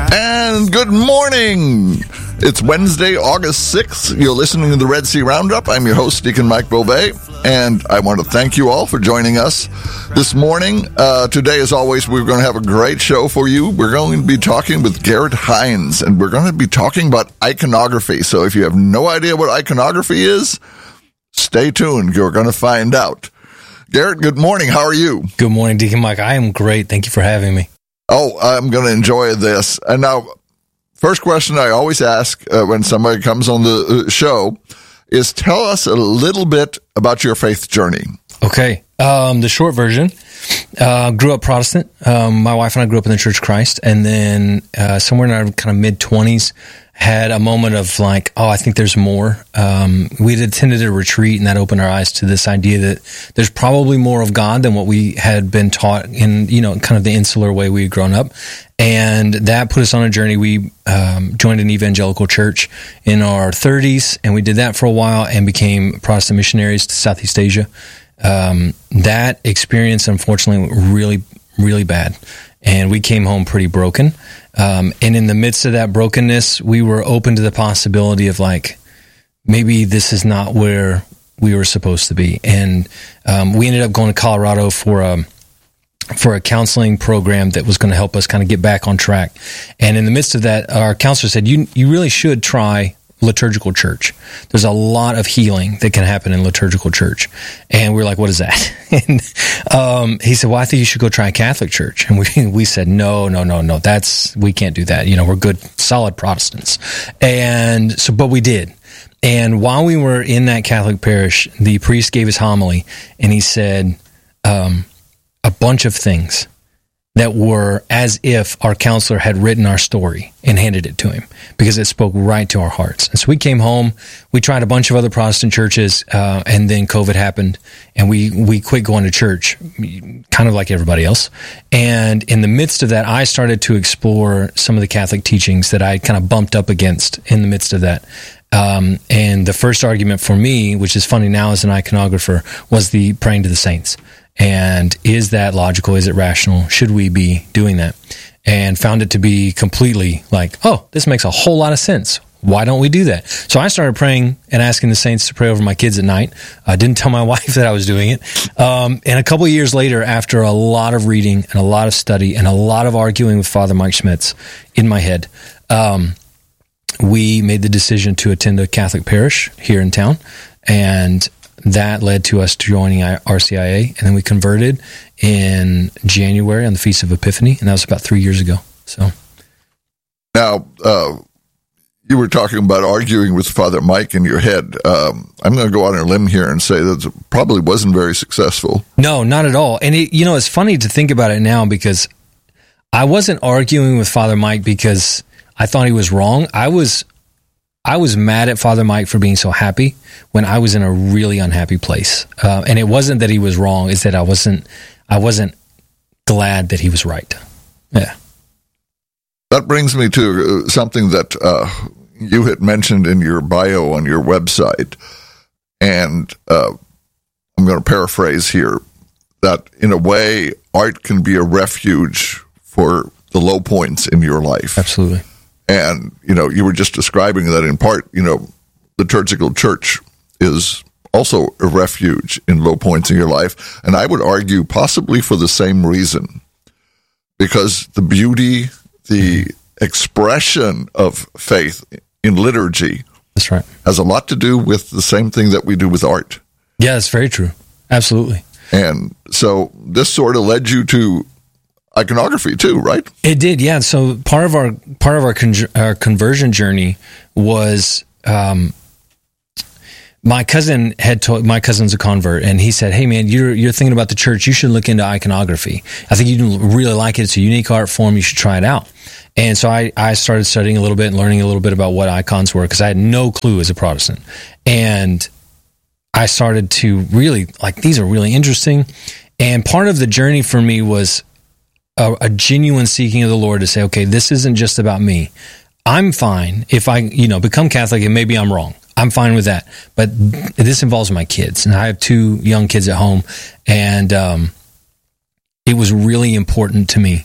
And good morning. It's Wednesday, August 6th. You're listening to the Red Sea Roundup. I'm your host, Deacon Mike Beauvais, and I want to thank you all for joining us this morning. Today, as always, we're going to have a great show for you. We're going to be talking with Garrett Hines, and we're going to be talking about iconography. So if you have no idea what iconography is, stay tuned. You're going to find out. Garrett, good morning. How are you? Good morning, Deacon Mike. I am great. Thank you for having me. Oh, I'm going to enjoy this. And now, first question I always ask when somebody comes on the show is tell us a little bit about your faith journey. Okay. The short version, grew up Protestant. My wife and I grew up in the Church of Christ. And then somewhere in our kind of mid-20s, had a moment of like, oh, I think there's more. We had attended a retreat, and that opened our eyes to this idea that there's probably more of God than what we had been taught in, kind of the insular way we had grown up. And that put us on a journey. We joined an evangelical church in our 30s, and we did that for a while and became Protestant missionaries to Southeast Asia. That experience, unfortunately, went really, really bad. And we came home pretty broken. And in the midst of that brokenness, we were open to the possibility of like, maybe this is not where we were supposed to be. And we ended up going to Colorado for a counseling program that was going to help us kind of get back on track. And in the midst of that, our counselor said, you really should try liturgical church. There's a lot of healing that can happen in liturgical church. And we were like, what is that? And he said, well, I think you should go try a Catholic church. And we said, no, we can't do that. We're good, solid Protestants. And so, but we did. And while we were in that Catholic parish, the priest gave his homily, and he said a bunch of things that were as if our counselor had written our story and handed it to him, because it spoke right to our hearts. And so we came home, we tried a bunch of other Protestant churches, and then COVID happened, and we quit going to church, kind of like everybody else. And in the midst of that, I started to explore some of the Catholic teachings that I kind of bumped up against in the midst of that. And the first argument for me, which is funny now as an iconographer, was the praying to the saints. And is that logical? Is it rational? Should we be doing that? And found it to be completely like, oh, this makes a whole lot of sense. Why don't we do that? So I started praying and asking the saints to pray over my kids at night. I didn't tell my wife that I was doing it. And a couple of years later, after a lot of reading and a lot of study and a lot of arguing with Father Mike Schmitz in my head, we made the decision to attend a Catholic parish here in town. And that led to us joining RCIA, and then we converted in January on the Feast of Epiphany, and that was about 3 years ago. So, now you were talking about arguing with Father Mike in your head. I'm going to go on a limb here and say that it probably wasn't very successful. No, not at all. And it's funny to think about it now, because I wasn't arguing with Father Mike because I thought he was wrong. I was mad at Father Mike for being so happy when I was in a really unhappy place. And it wasn't that he was wrong, it's that I wasn't glad that he was right. Yeah. That brings me to something that you had mentioned in your bio on your website. And I'm going to paraphrase here, that in a way, art can be a refuge for the low points in your life. Absolutely. And, you were just describing that in part, liturgical church is also a refuge in low points in your life. And I would argue possibly for the same reason, because the beauty, the expression of faith in liturgy, that's right, has a lot to do with the same thing that we do with art. Yeah, that's very true. Absolutely. And so this sort of led you to iconography too, right? It did, yeah. So part of our conversion journey was my cousin's a convert, and he said, "Hey man, you're thinking about the church. You should look into iconography. I think you'd really like it. It's a unique art form. You should try it out." And so I started studying a little bit and learning a little bit about what icons were, because I had no clue as a Protestant. And I started to really these are really interesting. And part of the journey for me was a genuine seeking of the Lord to say, okay, this isn't just about me. I'm fine if I, become Catholic, and maybe I'm wrong. I'm fine with that. But this involves my kids, and I have 2 young kids at home, and it was really important to me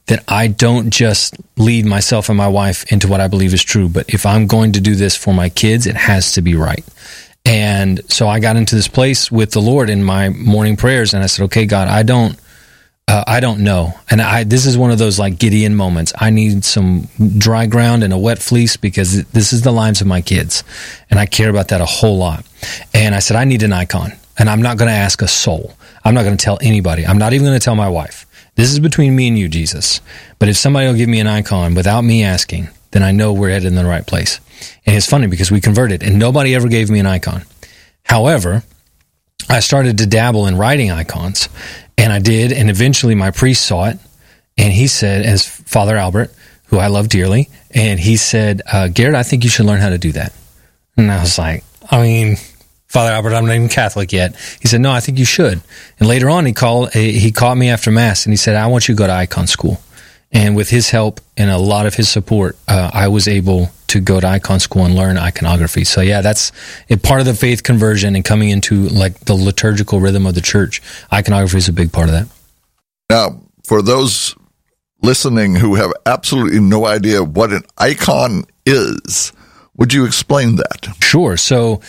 that I don't just lead myself and my wife into what I believe is true, but if I'm going to do this for my kids, it has to be right. And so I got into this place with the Lord in my morning prayers, and I said, okay, God, I don't know. And this is one of those like Gideon moments. I need some dry ground and a wet fleece because this is the lives of my kids. And I care about that a whole lot. And I said, I need an icon, and I'm not going to ask a soul. I'm not going to tell anybody. I'm not even going to tell my wife. This is between me and you, Jesus. But if somebody will give me an icon without me asking, then I know we're headed in the right place. And it's funny because we converted and nobody ever gave me an icon. However, I started to dabble in writing icons, and I did. And eventually my priest saw it, and he said, as Father Albert, who I love dearly, and he said, Garrett, I think you should learn how to do that. And I was like, Father Albert, I'm not even Catholic yet. He said, no, I think you should. And later on, he caught me after Mass, and he said, I want you to go to icon school. And with his help and a lot of his support, I was able to go to icon school and learn iconography. So yeah, that's a part of the faith conversion and coming into like the liturgical rhythm of the church. Iconography is a big part of that. Now, for those listening who have absolutely no idea what an icon is, would you explain that? Sure. So,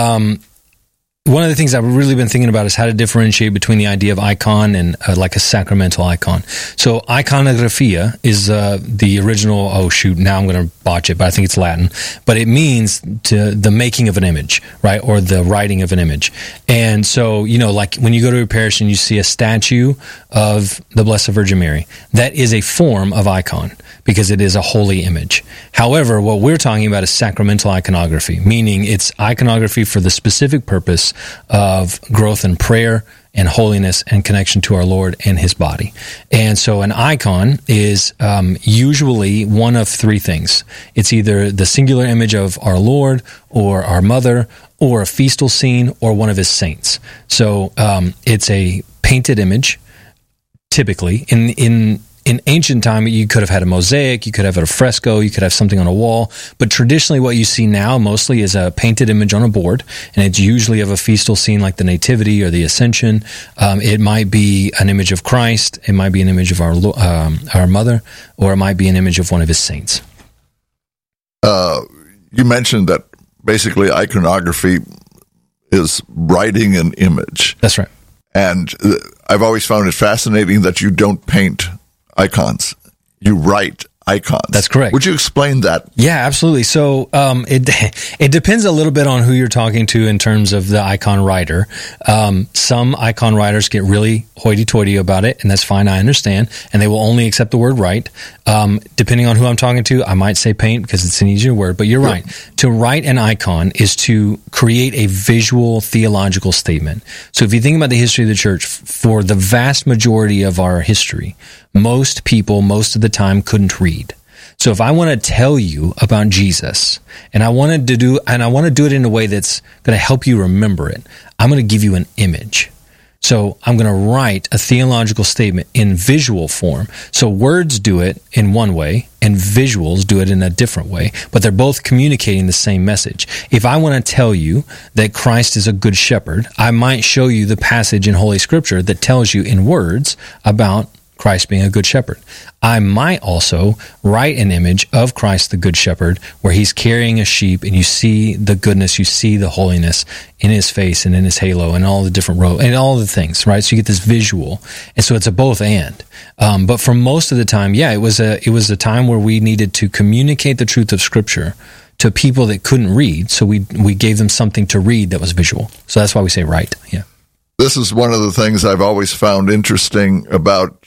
one of the things I've really been thinking about is how to differentiate between the idea of icon and like a sacramental icon. So iconographia is the original, now I'm going to botch it, but I think it's Latin. But it means the making of an image, right? Or the writing of an image. And so, like when you go to a parish and you see a statue of the Blessed Virgin Mary, that is a form of icon because it is a holy image. However, what we're talking about is sacramental iconography, meaning it's iconography for the specific purpose of growth in prayer and holiness and connection to our Lord and His body. And so an icon is usually one of three things. It's either the singular image of our Lord or our Mother or a feastal scene or one of His saints. So it's a painted image, typically. In ancient time, you could have had a mosaic, you could have a fresco, you could have something on a wall. But traditionally, what you see now mostly is a painted image on a board, and it's usually of a feastal scene like the Nativity or the Ascension. It might be an image of Christ, it might be an image of our Mother, or it might be an image of one of His saints. You mentioned that basically iconography is writing an image. That's right. And I've always found it fascinating that you don't paint icons. You write icons. That's correct. Would you explain that? Yeah, absolutely. So it depends a little bit on who you're talking to in terms of the icon writer. Some icon writers get really hoity-toity about it, and that's fine. I understand. And they will only accept the word write. Depending on who I'm talking to, I might say paint because it's an easier word, but you're right. To write an icon is to create a visual theological statement. So if you think about the history of the church, for the vast majority of our history, most people, most of the time, couldn't read. So if I want to tell you about Jesus, and I want to do it in a way that's going to help you remember it, I'm going to give you an image. So I'm going to write a theological statement in visual form. So words do it in one way, and visuals do it in a different way, but they're both communicating the same message. If I want to tell you that Christ is a good shepherd, I might show you the passage in Holy Scripture that tells you in words about Christ being a good shepherd. I might also write an image of Christ the good shepherd where He's carrying a sheep, and you see the goodness, you see the holiness in His face and in His halo and all the different robes and all the things, right? So you get this visual. And so it's a both and. But for most of the time, it was a time where we needed to communicate the truth of Scripture to people that couldn't read. So we gave them something to read that was visual. So that's why we say write. Yeah. This is one of the things I've always found interesting about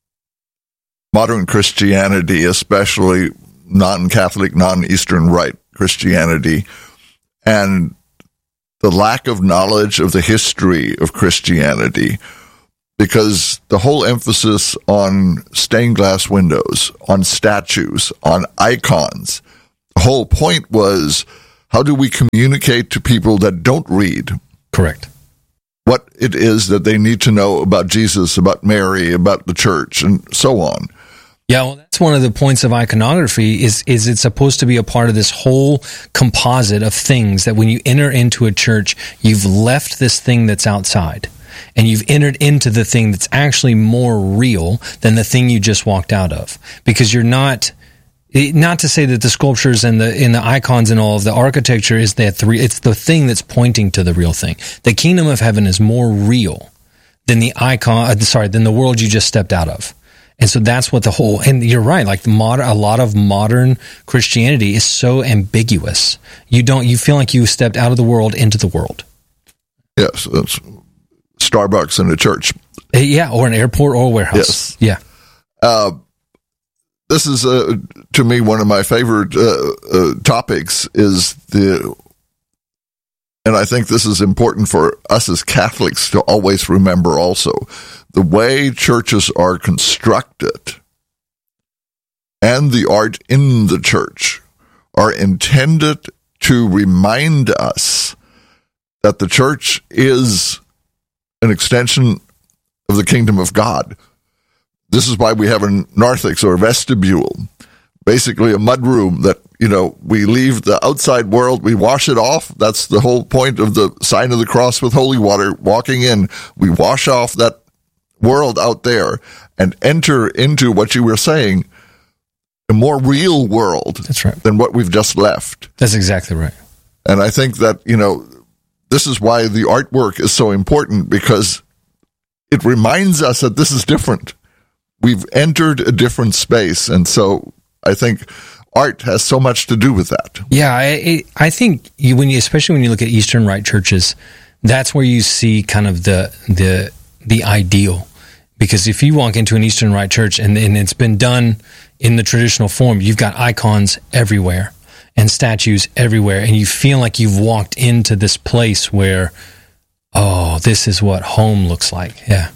modern Christianity, especially non-Catholic, non-Eastern Rite Christianity, and the lack of knowledge of the history of Christianity, because the whole emphasis on stained glass windows, on statues, on icons, the whole point was, how do we communicate to people that don't read? Correct. What it is that they need to know about Jesus, about Mary, about the church, and so on. Yeah, well, that's one of the points of iconography is it's supposed to be a part of this whole composite of things that when you enter into a church, you've left this thing that's outside. and you've entered into the thing that's actually more real than the thing you just walked out of, because you're not to say that the sculptures and the icons and all of the architecture is it's the thing that's pointing to the real thing. The kingdom of heaven is more real than than the world you just stepped out of. And so that's what and you're right, like a lot of modern Christianity is so ambiguous. You feel like you stepped out of the world into the world. Yes, it's Starbucks in a church. Yeah, or an airport or a warehouse. Yes. Yeah. This is, to me, one of my favorite topics is and I think this is important for us as Catholics to always remember also, the way churches are constructed and the art in the church are intended to remind us that the church is an extension of the kingdom of God. This is why we have a narthex or a vestibule, basically a mudroom that, we leave the outside world, we wash it off. That's the whole point of the sign of the cross with holy water, walking in. We wash off that world out there and enter into what you were saying, a more real world. That's right. Than what we've just left. That's exactly right. And I think that, this is why the artwork is so important, because it reminds us that this is different. We've entered a different space. And so I think art has so much to do with that. Yeah, I think especially when you look at Eastern Rite churches, that's where you see kind of the ideal. Because if you walk into an Eastern Rite church and it's been done in the traditional form, you've got icons everywhere and statues everywhere, and you feel like you've walked into this place where, this is what home looks like. Yeah.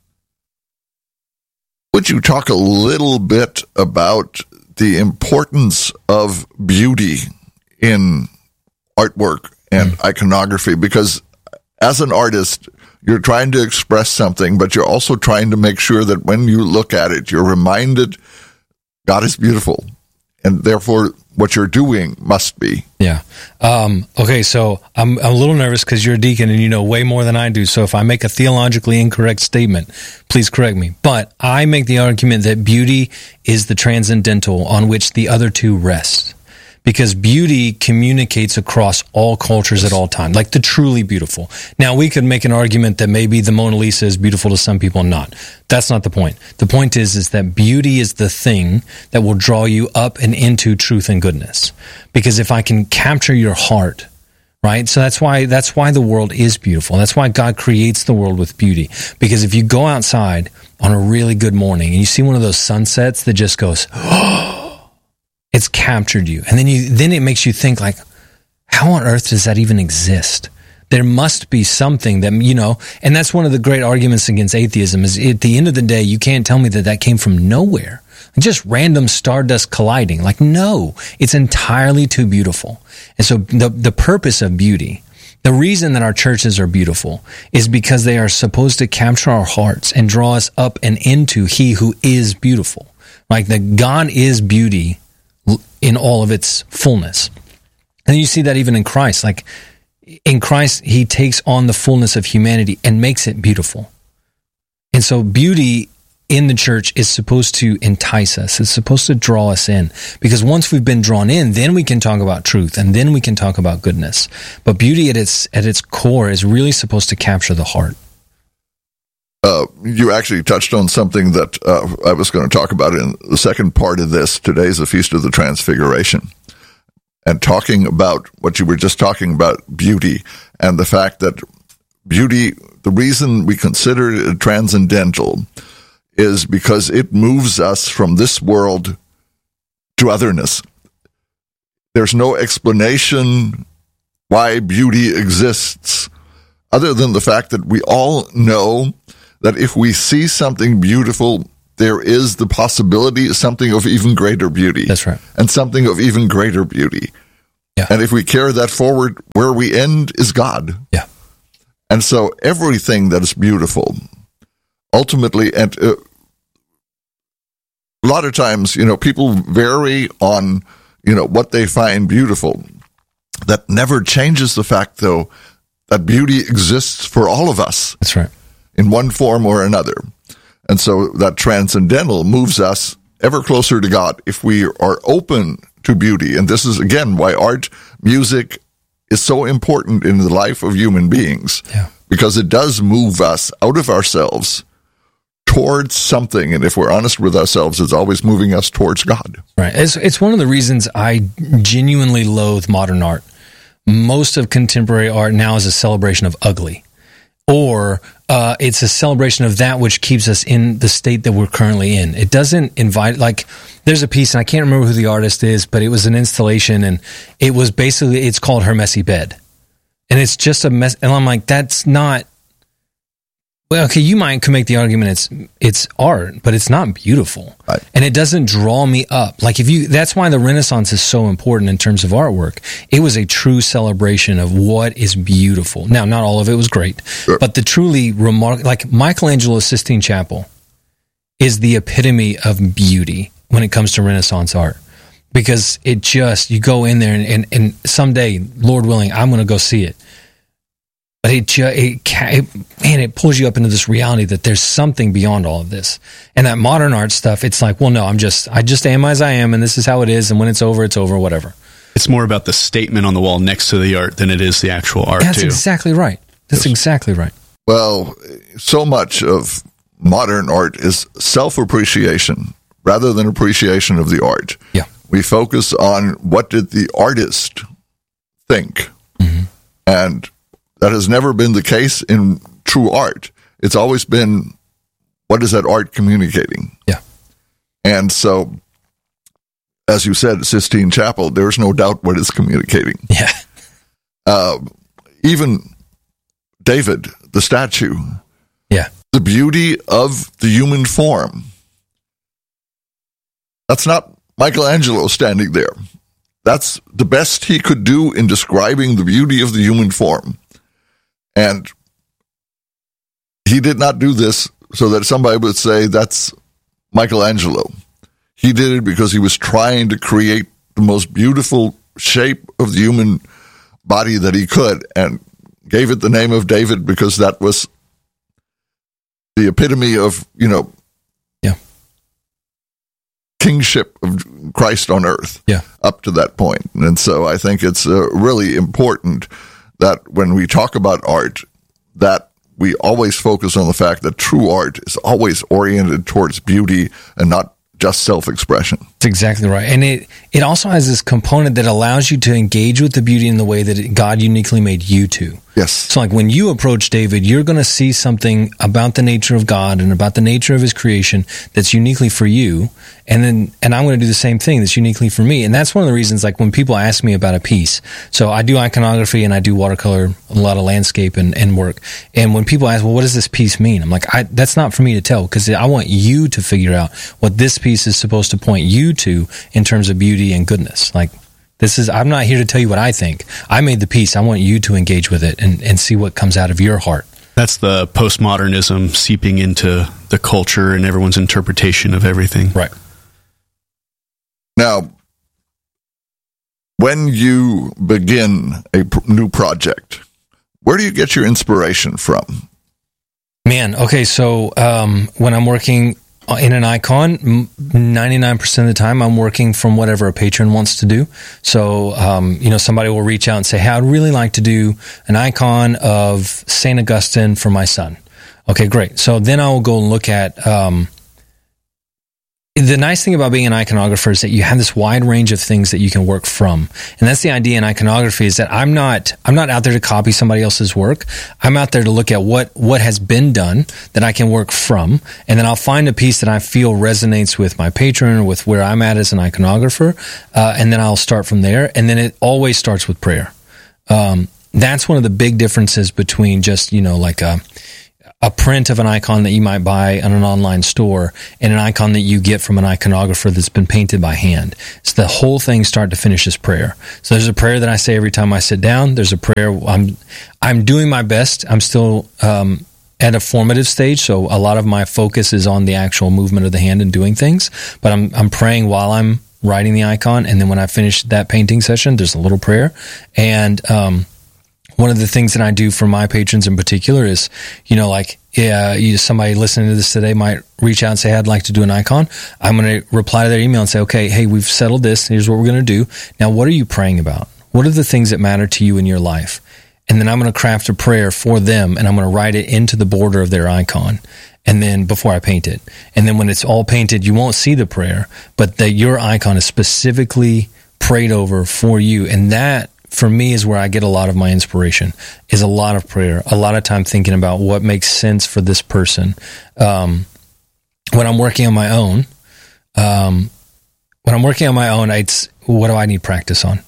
Would you talk a little bit about the importance of beauty in artwork and iconography? Because as an artist, you're trying to express something, but you're also trying to make sure that when you look at it, you're reminded God is beautiful, and therefore what you're doing must be. Yeah. Okay, so I'm a little nervous because you're a deacon and you know way more than I do. So if I make a theologically incorrect statement, please correct me. But I make the argument that beauty is the transcendental on which the other two rest. Because beauty communicates across all cultures at all times, like the truly beautiful. Now, we could make an argument that maybe the Mona Lisa is beautiful to some people and not. That's not the point. The point is that beauty is the thing that will draw you up and into truth and goodness. Because if I can capture your heart, right? So that's why the world is beautiful. That's why God creates the world with beauty. Because if you go outside on a really good morning and you see one of those sunsets that just goes, it's captured you. And then it makes you think like, how on earth does that even exist? There must be something that, and that's one of the great arguments against atheism is at the end of the day, you can't tell me that came from nowhere. Just random stardust colliding. Like, no, it's entirely too beautiful. And so the purpose of beauty, the reason that our churches are beautiful is because they are supposed to capture our hearts and draw us up and into He who is beautiful. Like that God is beauty in all of its fullness. And you see that even in Christ. Like in Christ, He takes on the fullness of humanity and makes it beautiful. And so beauty in the church is supposed to entice us. It's supposed to draw us in. Because once we've been drawn in, then we can talk about truth and then we can talk about goodness. But beauty at its core is really supposed to capture the heart. You actually touched on something that I was going to talk about in the second part of this. Today's the Feast of the Transfiguration. And talking about what you were just talking about, beauty, and the fact that beauty, the reason we consider it transcendental is because it moves us from this world to otherness. There's no explanation why beauty exists other than the fact that we all know that if we see something beautiful, there is the possibility of something of even greater beauty. That's right. And something of even greater beauty. Yeah. And if we carry that forward, where we end is God. Yeah. And so everything that is beautiful, ultimately, and a lot of times, people vary on, what they find beautiful. That never changes the fact, though, that beauty exists for all of us. That's right. in one form or another. And so that transcendental moves us ever closer to God if we are open to beauty. And this is, again, why art, music is so important in the life of human beings, because it does move us out of ourselves towards something. And if we're honest with ourselves, it's always moving us towards God. Right. It's one of the reasons I genuinely loathe modern art. Most of contemporary art now is a celebration of ugly, or it's a celebration of that which keeps us in the state that we're currently in. It doesn't invite, like, there's a piece, and I can't remember who the artist is, but it was an installation, and it was basically, it's called Her Messy Bed. And it's just a mess, and I'm like, that's not, well, okay, you could make the argument it's art, but it's not beautiful. Right. And it doesn't draw me up. Like, that's why the Renaissance is so important in terms of artwork. It was a true celebration of what is beautiful. Now, not all of it was great, but the truly remarkable, like Michelangelo's Sistine Chapel is the epitome of beauty when it comes to Renaissance art. Because it just, you go in there and someday, Lord willing, I'm going to go see it. But it pulls you up into this reality that there's something beyond all of this. And that modern art stuff, it's like, well, no, I just am as I am, and this is how it is, and when it's over, whatever. It's more about the statement on the wall next to the art than it is the actual art, That's exactly right. That's exactly right. Well, so much of modern art is self-appreciation rather than appreciation of the art. Yeah. We focus on what did the artist think. Mm-hmm. And that has never been the case in true art. It's always been, what is that art communicating? Yeah. And so, as you said, Sistine Chapel, there's no doubt what it's communicating. Yeah. Even David, the statue. Yeah. The beauty of the human form. That's not Michelangelo standing there. That's the best he could do in describing the beauty of the human form. And he did not do this so that somebody would say that's Michelangelo. He did it because he was trying to create the most beautiful shape of the human body that he could, and gave it the name of David because that was the epitome of, kingship of Christ on earth up to that point. And so I think it's really important that when we talk about art, that we always focus on the fact that true art is always oriented towards beauty and not just self-expression. That's exactly right. And it also has this component that allows you to engage with the beauty in the way that God uniquely made you to. Yes. So like when you approach David, you're going to see something about the nature of God and about the nature of his creation that's uniquely for you. And I'm going to do the same thing that's uniquely for me. And that's one of the reasons, like when people ask me about a piece, so I do iconography and I do watercolor, a lot of landscape and work. And when people ask, well, what does this piece mean? I'm like, that's not for me to tell, because I want you to figure out what this piece is supposed to point you to in terms of beauty and goodness. Like, I'm not here to tell you what I think. I made the piece. I want you to engage with it and see what comes out of your heart. That's the postmodernism seeping into the culture and everyone's interpretation of everything. Right. Now, when you begin a new project, where do you get your inspiration from? Man, okay, so when I'm working in an icon, 99% of the time I'm working from whatever a patron wants to do. So, somebody will reach out and say, hey, I'd really like to do an icon of St. Augustine for my son. Okay, great. So then I will go and look at, the nice thing about being an iconographer is that you have this wide range of things that you can work from. And that's the idea in iconography, is that I'm not out there to copy somebody else's work. I'm out there to look at what has been done that I can work from. And then I'll find a piece that I feel resonates with my patron or with where I'm at as an iconographer. And then I'll start from there. And then it always starts with prayer. That's one of the big differences between just, like a print of an icon that you might buy on an online store and an icon that you get from an iconographer that's been painted by hand. So the whole thing start to finish is prayer. So there's a prayer that I say every time I sit down. There's a prayer. I'm doing my best. I'm still at a formative stage, so a lot of my focus is on the actual movement of the hand and doing things. But I'm praying while I'm writing the icon, and then when I finish that painting session, there's a little prayer. And one of the things that I do for my patrons in particular is, somebody listening to this today might reach out and say, I'd like to do an icon. I'm going to reply to their email and say, okay, hey, we've settled this. Here's what we're going to do. Now, what are you praying about? What are the things that matter to you in your life? And then I'm going to craft a prayer for them, and I'm going to write it into the border of their icon. And then before I paint it, and then when it's all painted, you won't see the prayer, but that your icon is specifically prayed over for you. And that, for me, is where I get a lot of my inspiration, is a lot of prayer, a lot of time thinking about what makes sense for this person. When I'm working on my own, it's what do I need practice on?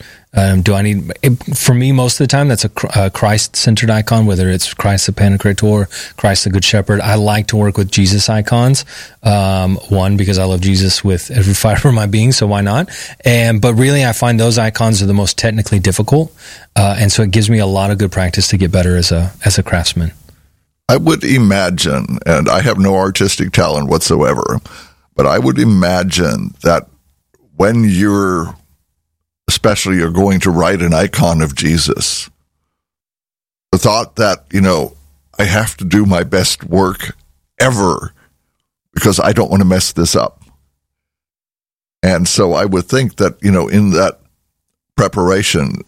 For me, most of the time, that's a Christ-centered icon, whether it's Christ the Pantocrator, Christ the Good Shepherd. I like to work with Jesus icons. One, because I love Jesus with every fiber of my being, so why not? But really, I find those icons are the most technically difficult, and so it gives me a lot of good practice to get better as a craftsman. I would imagine, and I have no artistic talent whatsoever, but I would imagine that when you're going to write an icon of Jesus, the thought that, I have to do my best work ever because I don't want to mess this up. And so I would think that, in that preparation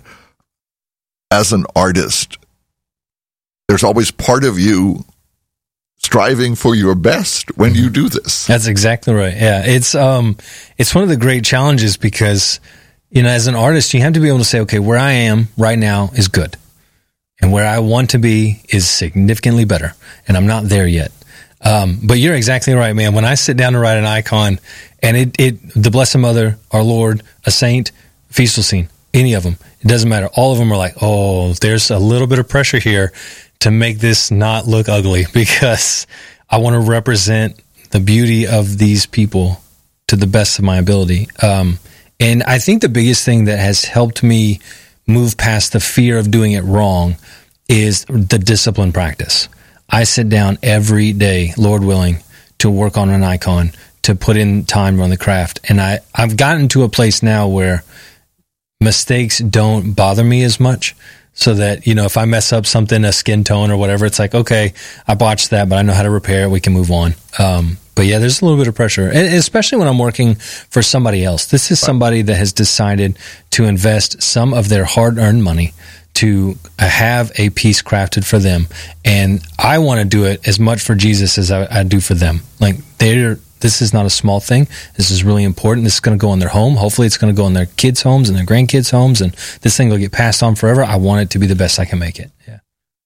as an artist, there's always part of you striving for your best when you do this. That's exactly right. Yeah. It's one of the great challenges because, as an artist, you have to be able to say, okay, where I am right now is good. And where I want to be is significantly better. And I'm not there yet. But you're exactly right, man. When I sit down to write an icon and the Blessed Mother, our Lord, a saint, feastal scene, any of them, it doesn't matter. All of them are like, oh, there's a little bit of pressure here to make this not look ugly because I want to represent the beauty of these people to the best of my ability. And I think the biggest thing that has helped me move past the fear of doing it wrong is the discipline practice. I sit down every day, Lord willing, to work on an icon, to put in time on the craft. And I've gotten to a place now where mistakes don't bother me as much. So that, if I mess up something, a skin tone or whatever, it's like, okay, I botched that, but I know how to repair it. We can move on. But yeah, there's a little bit of pressure, and especially when I'm working for somebody else. This is somebody that has decided to invest some of their hard-earned money to have a piece crafted for them. And I want to do it as much for Jesus as I do for them. Like, this is not a small thing. This is really important. This is going to go in their home. Hopefully it's going to go in their kids' homes and their grandkids' homes, and this thing will get passed on forever. I want it to be the best I can make it. Yeah.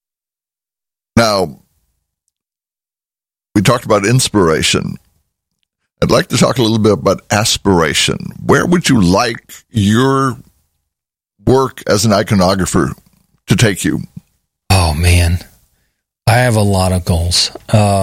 Now, we talked about inspiration. I'd like to talk a little bit about aspiration. Where would you like your work as an iconographer to take you? Oh, man. I have a lot of goals.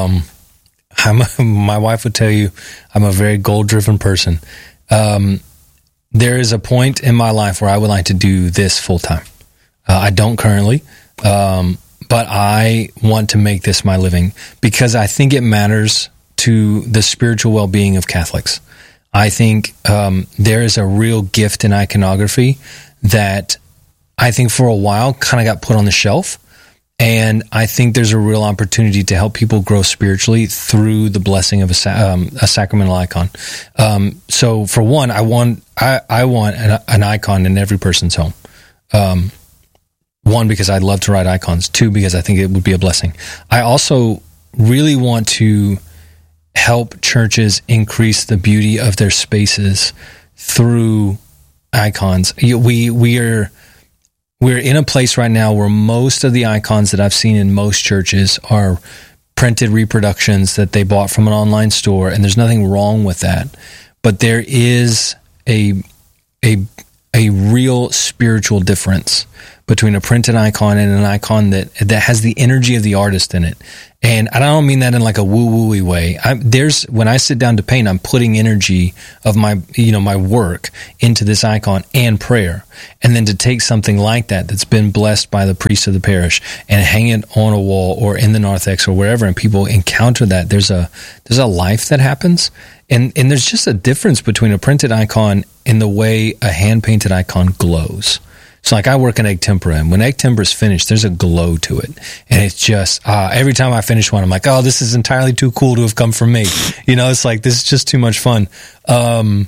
My wife would tell you I'm a very goal-driven person. There is a point in my life where I would like to do this full-time. I don't currently, but I want to make this my living because I think it matters to the spiritual well-being of Catholics. I think there is a real gift in iconography that I think for a while kind of got put on the shelf. And I think there's a real opportunity to help people grow spiritually through the blessing of a sacramental icon. So for one, I want an icon in every person's home. One, because I'd love to write icons. Two, because I think it would be a blessing. I also really want to help churches increase the beauty of their spaces through icons. We're in a place right now where most of the icons that I've seen in most churches are printed reproductions that they bought from an online store, and there's nothing wrong with that. But there is a real spiritual difference between a printed icon and an icon that has the energy of the artist in it. And I don't mean that in like a woo-woo-y way. When I sit down to paint, I'm putting energy of my work into this icon and prayer. And then to take something like that's been blessed by the priest of the parish and hang it on a wall or in the narthex or wherever, and people encounter that, there's a life that happens. And there's just a difference between a printed icon and the way a hand-painted icon glows. So like I work in egg tempera, and when egg tempera is finished, there's a glow to it. And it's just, every time I finish one, I'm like, oh, this is entirely too cool to have come from me. You know, it's like, this is just too much fun. I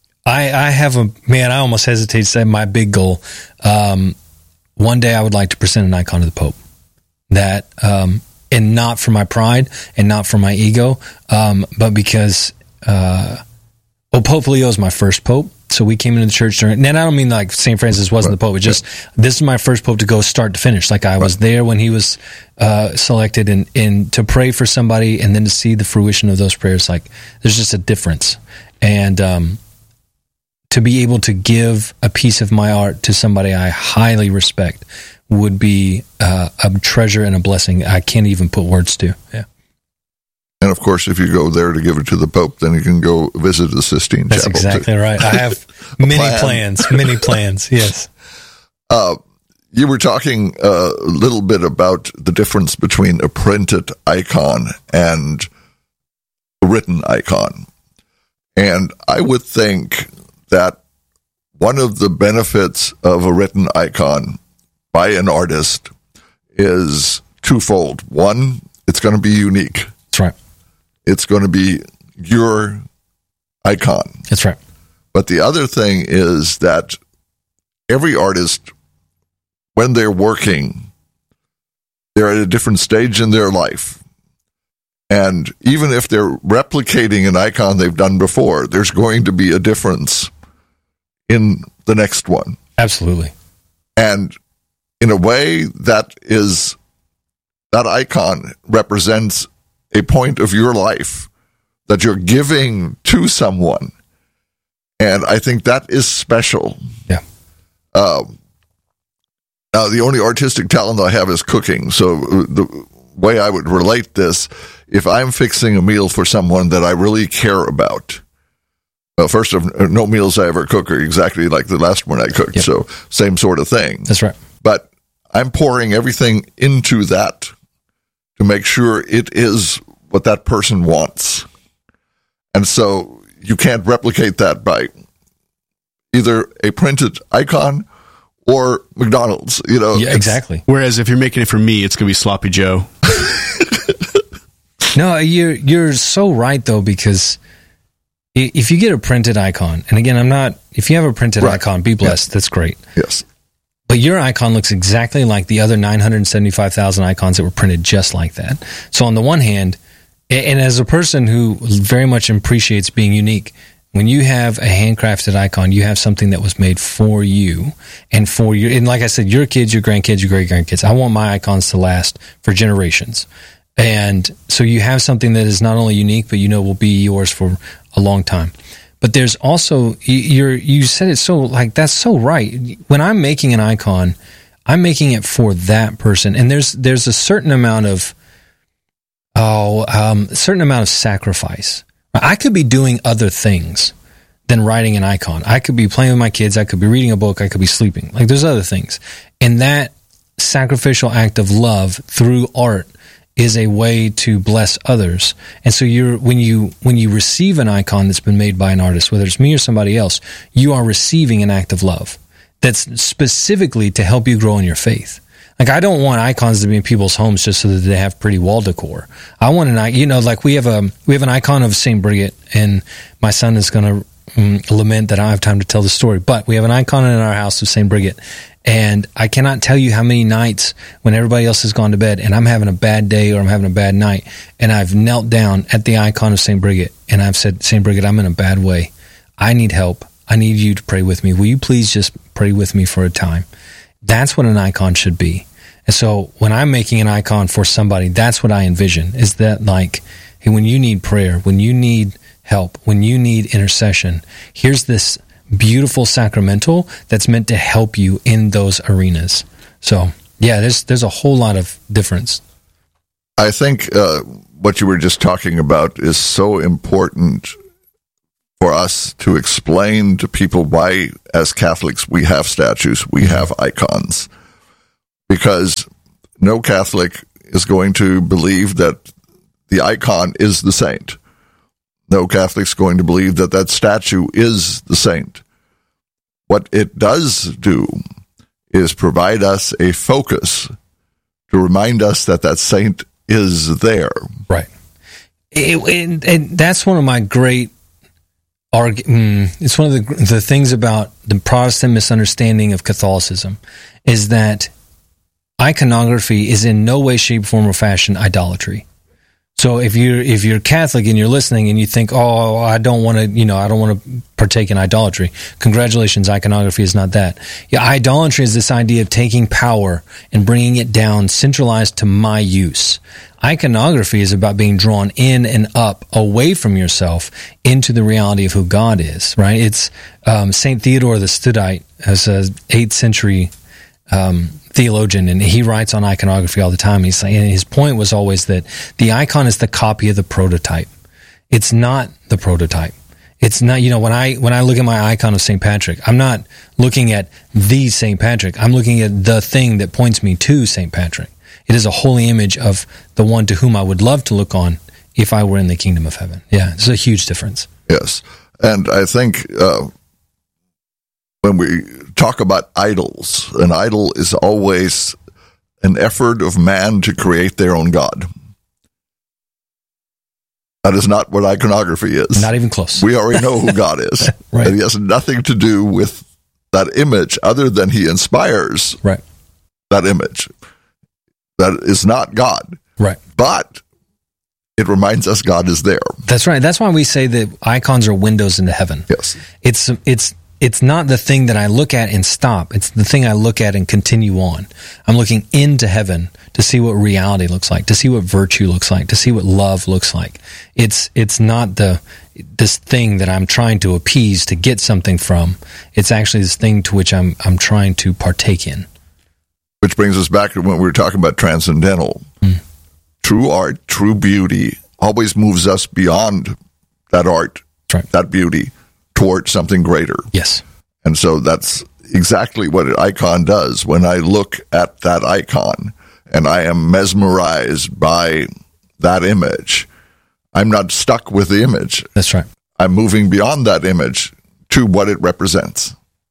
almost hesitate to say my big goal. One day I would like to present an icon to the Pope that, and not for my pride and not for my ego, but because, Pope Leo is my first Pope. So we came into the church during, and I don't mean like St. Francis wasn't the Pope. It's just, this is my first Pope to go start to finish. Like I was there when he was selected, and to pray for somebody and then to see the fruition of those prayers, like there's just a difference. And to be able to give a piece of my art to somebody I highly respect would be a treasure and a blessing I can't even put words to. Yeah. And of course, if you go there to give it to the Pope, then you can go visit the Sistine Chapel. That's exactly right. I have many plans. Yes. You were talking a little bit about the difference between a printed icon and a written icon. And I would think that one of the benefits of a written icon by an artist is twofold. One, it's going to be unique. That's right. It's going to be your icon. That's right. But the other thing is that every artist, when they're working, they're at a different stage in their life. And even if they're replicating an icon they've done before, there's going to be a difference in the next one. Absolutely. And in a way, that icon represents a point of your life that you're giving to someone. And I think that is special. Yeah. Now, the only artistic talent I have is cooking. So the way I would relate this, if I'm fixing a meal for someone that I really care about, well, first of no meals I ever cook are exactly like the last one I cooked. Yep. So same sort of thing. That's right. But I'm pouring everything into that to make sure it is what that person wants. And so you can't replicate that by either a printed icon or McDonald's, you know. Yeah, exactly. Whereas if you're making it for me, it's going to be Sloppy Joe. No, you're so right, though, because if you get a printed icon, and again, if you have a printed icon, be blessed. Yeah. That's great. Yes. But your icon looks exactly like the other 975,000 icons that were printed just like that. So on the one hand, and as a person who very much appreciates being unique, when you have a handcrafted icon, you have something that was made for you and for your, and like I said, your kids, your grandkids, your great-grandkids. I want my icons to last for generations. And so you have something that is not only unique, but will be yours for a long time. But there's also, you said it so, like, that's so right. When I'm making an icon, I'm making it for that person. And there's a certain amount of, sacrifice. I could be doing other things than writing an icon. I could be playing with my kids. I could be reading a book. I could be sleeping. Like, there's other things. And that sacrificial act of love through art is a way to bless others. And so when you receive an icon that's been made by an artist, whether it's me or somebody else, you are receiving an act of love that's specifically to help you grow in your faith. Like, I don't want icons to be in people's homes just so that they have pretty wall decor. I want like we have an icon of St. Bridget, and my son is going to lament that I don't have time to tell the story, but we have an icon in our house of St. Bridget. And I cannot tell you how many nights when everybody else has gone to bed and I'm having a bad day or I'm having a bad night, and I've knelt down at the icon of St. Bridget and I've said, St. Bridget, I'm in a bad way. I need help. I need you to pray with me. Will you please just pray with me for a time? That's what an icon should be. And so when I'm making an icon for somebody, that's what I envision, is that, like, hey, when you need prayer, when you need help, when you need intercession, here's this beautiful sacramental that's meant to help you in those arenas. So, yeah, there's a whole lot of difference. I think what you were just talking about is so important for us to explain to people why, as Catholics, we have statues, we have icons. Because no Catholic is going to believe that the icon is the saint. No Catholic's going to believe that that statue is the saint. What it does do is provide us a focus to remind us that that saint is there. Right. And that's one of my great it's one of the things about the Protestant misunderstanding of Catholicism is that iconography is in no way, shape, form, or fashion idolatry. So if you're Catholic and you're listening and you think, oh, I don't want to partake in idolatry. Congratulations, iconography is not that. Yeah, idolatry is this idea of taking power and bringing it down, centralized to my use. Iconography is about being drawn in and up, away from yourself, into the reality of who God is. Right? It's Saint Theodore the Studite, as an 8th century theologian, and he writes on iconography all the time. He's saying, and his point was always that the icon is the copy of the prototype. It's not the prototype. It's not, when I look at my icon of St. Patrick, I'm not looking at the St. Patrick. I'm looking at the thing that points me to St. Patrick. It is a holy image of the one to whom I would love to look on if I were in the kingdom of heaven. Yeah, it's a huge difference. Yes. And I think when we talk about idols, an idol is always an effort of man to create their own God. That is not what iconography is. Not even close. We already know who God is. Right. And he has nothing to do with that image other than he inspires that image. That is not God. Right. But it reminds us God is there. That's right. That's why we say that icons are windows into heaven. Yes. It's not the thing that I look at and stop. It's the thing I look at and continue on. I'm looking into heaven to see what reality looks like, to see what virtue looks like, to see what love looks like. It's not this thing that I'm trying to appease to get something from. It's actually this thing to which I'm trying to partake in. Which brings us back to when we were talking about transcendental. True art, true beauty always moves us beyond that art, that beauty, toward something greater. Yes. And so that's exactly what an icon does. When I look at that icon and I am mesmerized by that image, I'm not stuck with the image. That's right. I'm moving beyond that image to what it represents.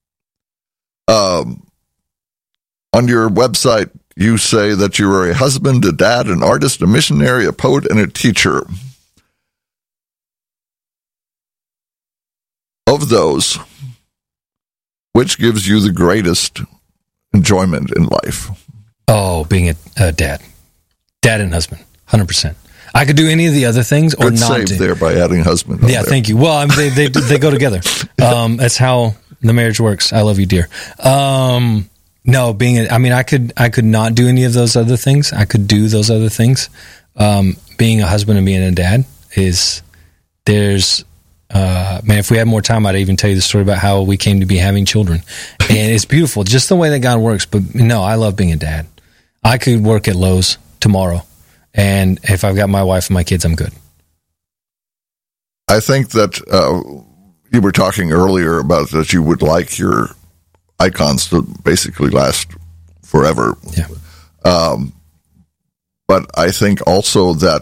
On your website, you say that you are a husband, a dad, an artist, a missionary, a poet, and a teacher. Of those, which gives you the greatest enjoyment in life? Oh, being a dad and husband, 100%. I could do any of the other things or Good not. Save do. there by adding husband. Yeah, thank you. Well, I mean, they go together. That's how the marriage works. I love you, dear. No, I could not do any of those other things. I could do those other things. Being a husband and being a dad man, if we had more time, I'd even tell you the story about how we came to be having children. And it's beautiful, just the way that God works. But no, I love being a dad. I could work at Lowe's tomorrow, and if I've got my wife and my kids, I'm good. I think that you were talking earlier about that you would like your icons to basically last forever. Yeah. But I think also that,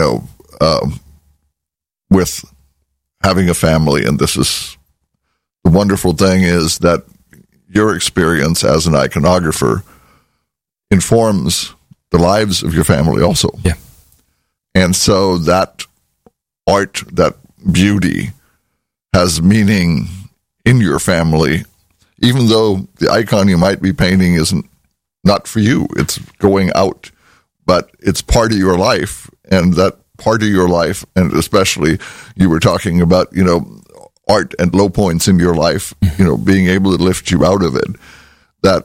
with having a family, and this is the wonderful thing, is that your experience as an iconographer informs the lives of your family also. Yeah. And so that art, that beauty has meaning in your family, even though the icon you might be painting isn't not for you, it's going out, but it's part of your life. And that part of your life, and especially you were talking about, art and low points in your life, being able to lift you out of it. That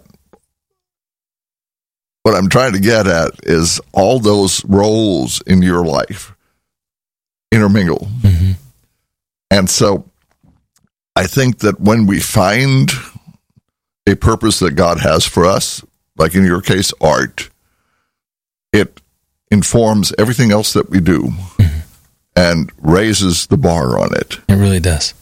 what I'm trying to get at is all those roles in your life intermingle. Mm-hmm. And so I think that when we find a purpose that God has for us, like in your case, art, it informs everything else that we do and raises the bar on it. It really does.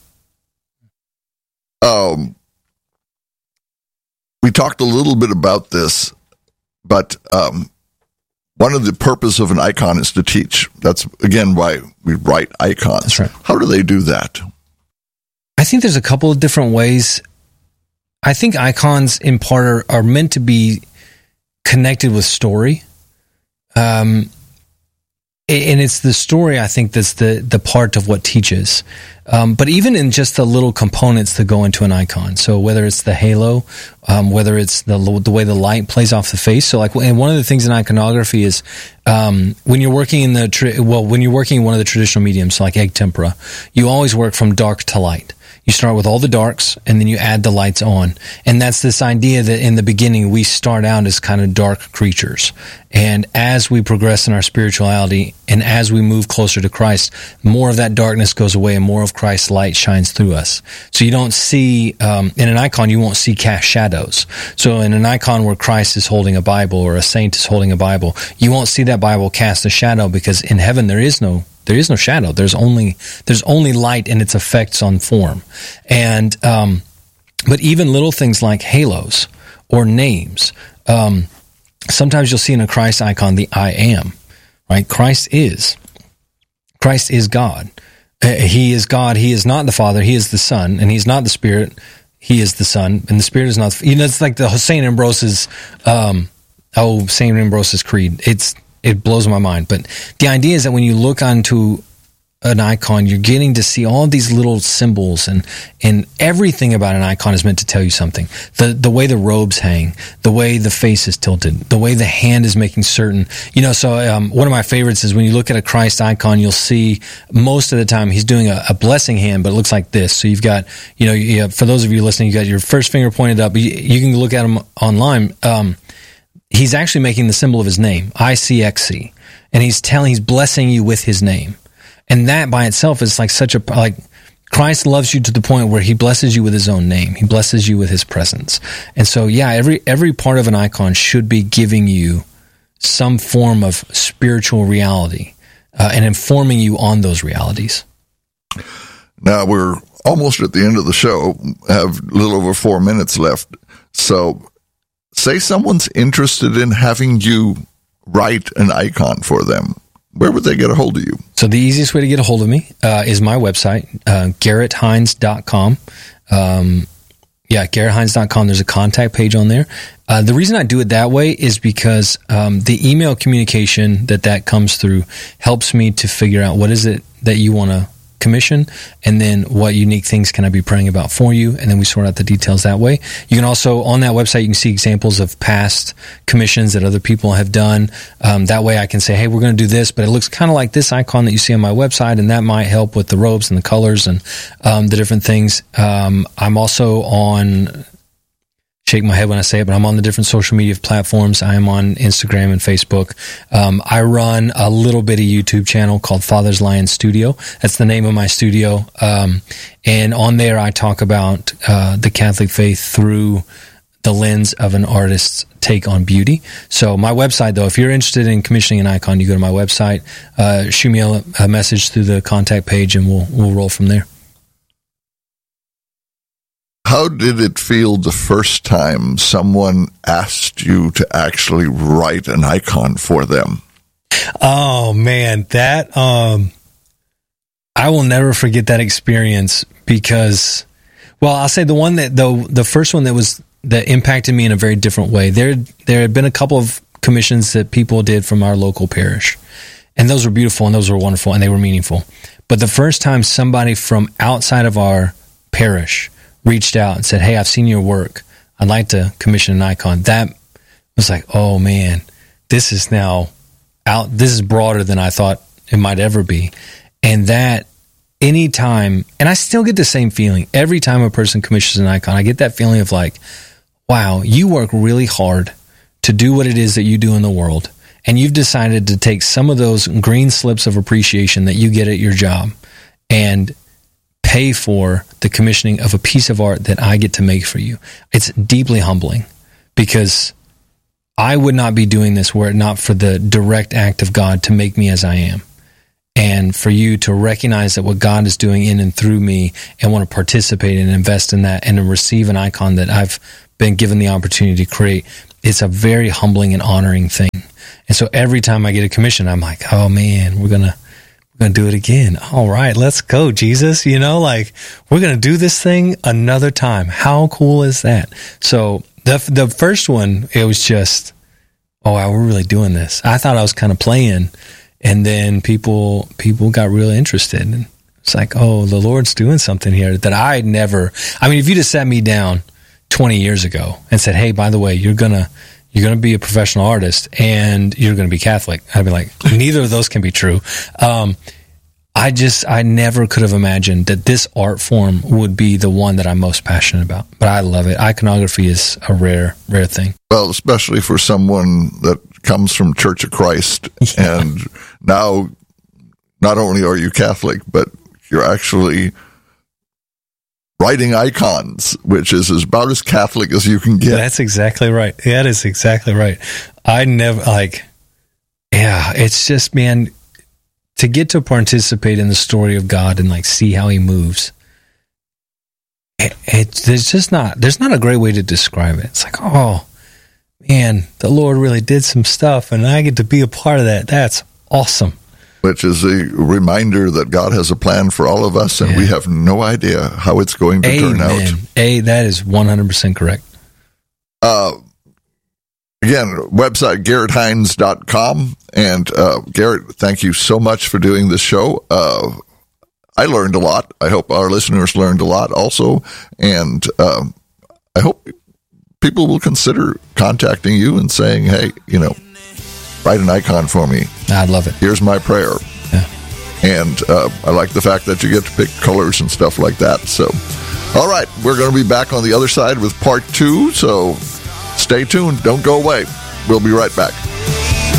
We talked a little bit about this, but one of the purpose of an icon is to teach. That's, again, why we write icons. That's right. How do they do that? I think there's a couple of different ways. I think icons in part are meant to be connected with story. And it's the story, I think, that's the part of what teaches. But even in just the little components that go into an icon, so whether it's the halo, whether it's the way the light plays off the face. So, like, and one of the things in iconography is when you're working in when you're working in one of the traditional mediums, like egg tempera, you always work from dark to light. You start with all the darks, and then you add the lights on. And that's this idea that in the beginning, we start out as kind of dark creatures. And as we progress in our spirituality, and as we move closer to Christ, more of that darkness goes away, and more of Christ's light shines through us. So you don't see, in an icon, you won't see cast shadows. So in an icon where Christ is holding a Bible, or a saint is holding a Bible, you won't see that Bible cast a shadow, because in heaven there is no shadow. There's only light and its effects on form. And but even little things like halos or names. Sometimes you'll see in a Christ icon the I am, right? Christ is God. He is God. He is not the Father. He is the Son, and He's not the Spirit. He is the Son, and the Spirit is not. It's like the St. Ambrose's St. Ambrose's creed. It blows my mind. But the idea is that when you look onto an icon, you're getting to see all these little symbols, and everything about an icon is meant to tell you something. The way the robes hang, the way the face is tilted, the way the hand is making certain. So one of my favorites is when you look at a Christ icon, you'll see most of the time he's doing a blessing hand, but it looks like this. So you've got, for those of you listening, you got your first finger pointed up. You can look at him online. He's actually making the symbol of his name, ICXC, and he's blessing you with his name. And that by itself is like Christ loves you to the point where He blesses you with His own name. He blesses you with His presence. And so, every part of an icon should be giving you some form of spiritual reality and informing you on those realities. Now we're almost at the end of the show, have a little over 4 minutes left. So say someone's interested in having you write an icon for them. Where would they get a hold of you? So the easiest way to get a hold of me is my website, GarrettHines.com. GarrettHines.com. There's a contact page on there. The reason I do it that way is because the email communication that comes through helps me to figure out what is it that you want to commission, and then what unique things can I be praying about for you, and then we sort out the details that way. You can also, on that website, you can see examples of past commissions that other people have done. That way I can say, hey, we're going to do this, but it looks kind of like this icon that you see on my website, and that might help with the robes and the colors and the different things. I'm also on, shake my head when I say it, but I'm on the different social media platforms. I am on Instagram and Facebook. I run a little bitty YouTube channel called Father's Lion Studio. That's the name of my studio. And on there, I talk about the Catholic faith through the lens of an artist's take on beauty. So my website, though, if you're interested in commissioning an icon, you go to my website, shoot me a message through the contact page, and we'll roll from there. How did it feel the first time someone asked you to actually write an icon for them? Oh man, that I will never forget that experience, because, well, I'll say the first one that impacted me in a very different way. There had been a couple of commissions that people did from our local parish, and those were beautiful and those were wonderful and they were meaningful. But the first time somebody from outside of our parish reached out and said, hey, I've seen your work, I'd like to commission an icon, that was like, oh man, this is broader than I thought it might ever be. And that anytime, and I still get the same feeling every time a person commissions an icon, I get that feeling of like, wow, you work really hard to do what it is that you do in the world, and you've decided to take some of those green slips of appreciation that you get at your job and pay for the commissioning of a piece of art that I get to make for you. It's deeply humbling, because I would not be doing this were it not for the direct act of God to make me as I am. And for you to recognize that what God is doing in and through me, and want to participate and invest in that, and to receive an icon that I've been given the opportunity to create, it's a very humbling and honoring thing. And so every time I get a commission, I'm like, oh man, we're gonna going to do it again. All right, let's go, Jesus. You know, like, we're going to do this thing another time. How cool is that? So the first one, it was just, oh, wow, we're really doing this. I thought I was kind of playing, and then people got really interested. And it's like, oh, the Lord's doing something here that I never. I mean, if you just sat me down 20 years ago and said, hey, by the way, you're gonna be a professional artist and you're gonna be Catholic, I'd be like, neither of those can be true. I never could have imagined that this art form would be the one that I'm most passionate about. But I love it. Iconography is a rare thing. Well, especially for someone that comes from Church of Christ, and now not only are you Catholic, but you're actually writing icons, which is about as Catholic as you can get. That's exactly right. That is exactly right. I never, it's just, man, to get to participate in the story of God and like see how he moves, there's not a great way to describe it. It's like, oh man, the Lord really did some stuff and I get to be a part of that. That's awesome. Which is a reminder that God has a plan for all of us, and we have no idea how it's going to turn out. That is 100% correct. Again, website GarrettHines.com. And Garrett, thank you so much for doing this show. I learned a lot. I hope our listeners learned a lot also. And I hope people will consider contacting you and saying, hey, write an icon for me. I'd love it. Here's my prayer. Yeah. And I like the fact that you get to pick colors and stuff like that. So, all right, we're going to be back on the other side with part 2. So stay tuned. Don't go away. We'll be right back.